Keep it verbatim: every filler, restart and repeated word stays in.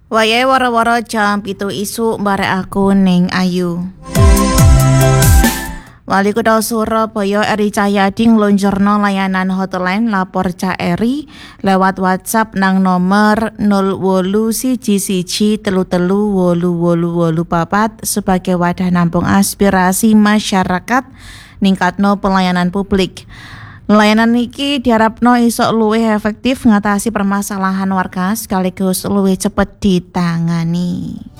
Wayahe woro-woro jam pitu isuk barek aku ning Ayu. Wali Kutha Surabaya Eri Cahyadi ngluncurno layanan hotline lapor Cak Eri lewat WhatsApp nang nomor nol wolu siji siji telu telu wolu wolu wolu papat sebagai wadah nampung aspirasi masyarakat ningkatno pelayanan publik. Layanan iki diharapno iso luwih efektif ngatasi permasalahan warga sekaligus luwih cepet ditangani.